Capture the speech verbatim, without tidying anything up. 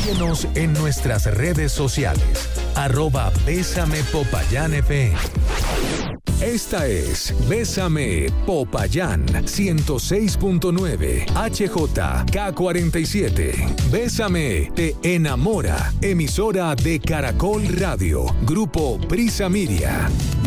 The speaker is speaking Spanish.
Síguenos en nuestras redes sociales, arroba Bésame Popayán F M. Esta es Bésame Popayán ciento seis punto nueve H J K cuarenta y siete. Bésame te enamora. Emisora de Caracol Radio. Grupo Prisa Miria.